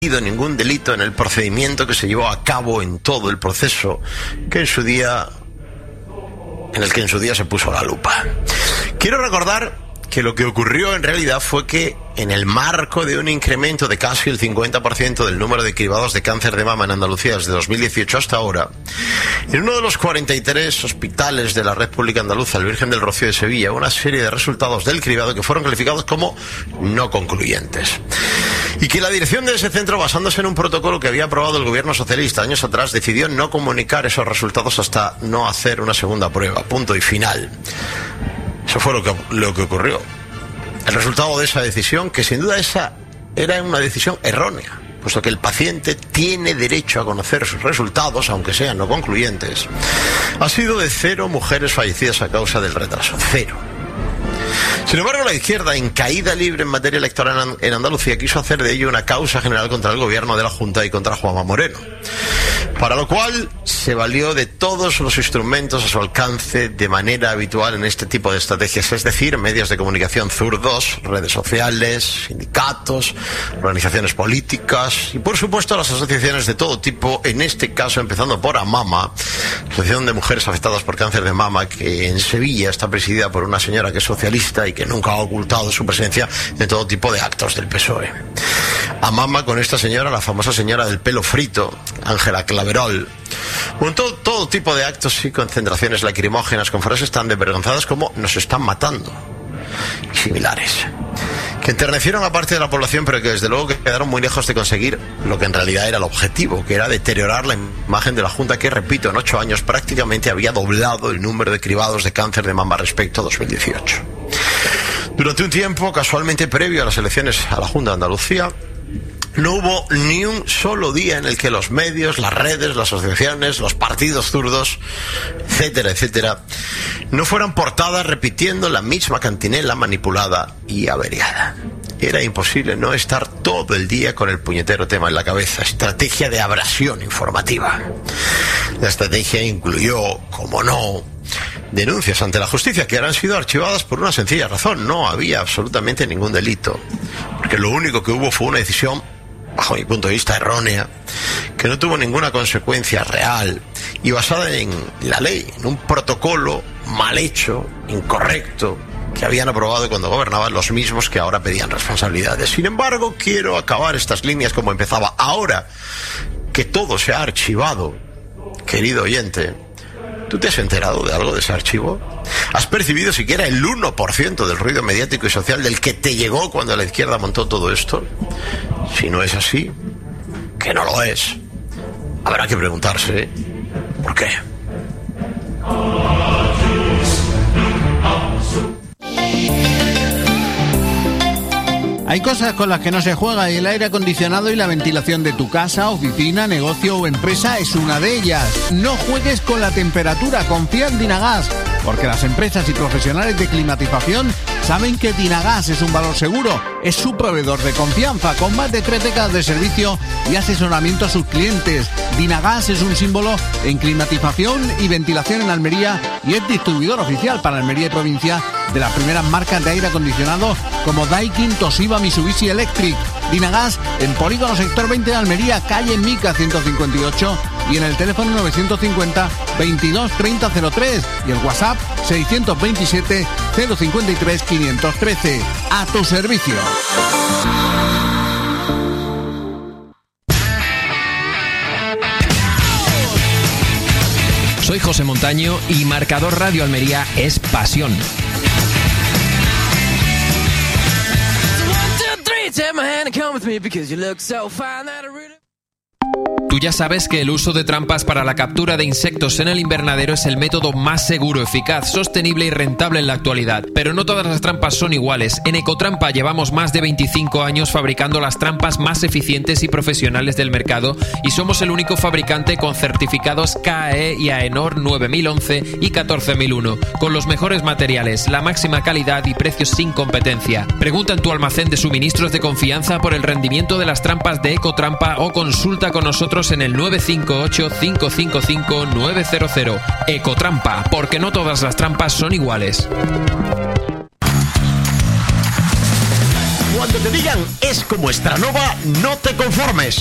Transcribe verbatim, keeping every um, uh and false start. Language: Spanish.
ningún delito en el procedimiento que se llevó a cabo en todo el proceso que en su día en el que en su día se puso la lupa. Quiero recordar que lo que ocurrió en realidad fue que en el marco de un incremento de casi el cincuenta por ciento del número de cribados de cáncer de mama en Andalucía desde dos mil dieciocho hasta ahora, en uno de los cuarenta y tres hospitales de la red pública andaluza, el Virgen del Rocío de Sevilla, una serie de resultados del cribado que fueron calificados como no concluyentes. Y que la dirección de ese centro, basándose en un protocolo que había aprobado el gobierno socialista años atrás, decidió no comunicar esos resultados hasta no hacer una segunda prueba. Punto y final. Eso fue lo que, lo que ocurrió. El resultado de esa decisión, que sin duda esa era una decisión errónea, puesto que el paciente tiene derecho a conocer sus resultados, aunque sean no concluyentes, ha sido de cero mujeres fallecidas a causa del retraso. Cero. Sin embargo, la izquierda, en caída libre en materia electoral en Andalucía, quiso hacer de ello una causa general contra el gobierno de la Junta y contra Juanma Moreno, para lo cual se valió de todos los instrumentos a su alcance de manera habitual en este tipo de estrategias, es decir, medios de comunicación zurdos, redes sociales, sindicatos, organizaciones políticas y, por supuesto, las asociaciones de todo tipo, en este caso empezando por AMAMA, Asociación de Mujeres Afectadas por Cáncer de Mama, que en Sevilla está presidida por una señora que es socialista y que nunca ha ocultado su presencia en todo tipo de actos del P S O E. AMAMA, con esta señora, la famosa señora del pelo frito, Ángela Claverol, montó todo tipo de actos y concentraciones lacrimógenas con frases tan desvergonzadas como "nos están matando" y similares, que enternecieron a parte de la población, pero que desde luego quedaron muy lejos de conseguir lo que en realidad era el objetivo, que era deteriorar la imagen de la Junta, que, repito, en ocho años prácticamente había doblado el número de cribados de cáncer de mama respecto a dos mil dieciocho. Durante un tiempo, casualmente previo a las elecciones a la Junta de Andalucía, no hubo ni un solo día en el que los medios, las redes, las asociaciones, los partidos zurdos, etcétera, etcétera, no fueran portadas repitiendo la misma cantinela manipulada y averiada. Era imposible no estar todo el día con el puñetero tema en la cabeza. Estrategia de abrasión informativa. La estrategia incluyó, como no, denuncias ante la justicia que han sido archivadas por una sencilla razón: no había absolutamente ningún delito, porque lo único que hubo fue una decisión, bajo mi punto de vista, errónea, que no tuvo ninguna consecuencia real y basada en la ley, en un protocolo mal hecho, incorrecto, que habían aprobado cuando gobernaban los mismos que ahora pedían responsabilidades. Sin embargo, quiero acabar estas líneas como empezaba. Ahora que todo se ha archivado, querido oyente, ¿tú te has enterado de algo de ese archivo? ¿Has percibido siquiera el uno por ciento del ruido mediático y social del que te llegó cuando la izquierda montó todo esto? Si no es así, que no lo es, habrá que preguntarse ¿por qué? Hay cosas con las que no se juega y el aire acondicionado y la ventilación de tu casa, oficina, negocio o empresa es una de ellas. No juegues con la temperatura, confía en Dinagas, porque las empresas y profesionales de climatización saben que Dinagas es un valor seguro. Es su proveedor de confianza, con más de tres décadas de servicio y asesoramiento a sus clientes. Dinagas es un símbolo en climatización y ventilación en Almería y es distribuidor oficial para Almería y provincia de las primeras marcas de aire acondicionado como Daikin, Toshiba, Mitsubishi Electric. Dinagas en Polígono Sector veinte de Almería, calle Mica ciento cincuenta y ocho, y en el teléfono novecientos cincuenta, veintidós, treinta, cero tres y el WhatsApp seiscientos veintisiete, cero cincuenta y tres, quinientos trece. A tu servicio. Soy José Montaño y Marcador Radio Almería es pasión. Tú ya sabes que el uso de trampas para la captura de insectos en el invernadero es el método más seguro, eficaz, sostenible y rentable en la actualidad. Pero no todas las trampas son iguales. En Ecotrampa llevamos más de veinticinco años fabricando las trampas más eficientes y profesionales del mercado y somos el único fabricante con certificados K A E y AENOR nueve mil once y catorce mil uno, con los mejores materiales, la máxima calidad y precios sin competencia. Pregunta en tu almacén de suministros de confianza por el rendimiento de las trampas de Ecotrampa o consulta con nosotros en el nueve cinco ocho, cinco cinco cinco, nueve cero cero. Ecotrampa, porque no todas las trampas son iguales. Cuando te digan es como Estranova, no te conformes.